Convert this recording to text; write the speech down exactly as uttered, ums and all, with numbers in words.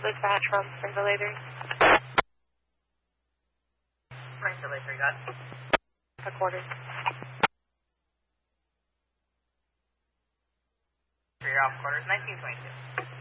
dispatch from Springfield A three. Springfield A three, got it. Headquarters. For your off quarters, nineteen twenty-two.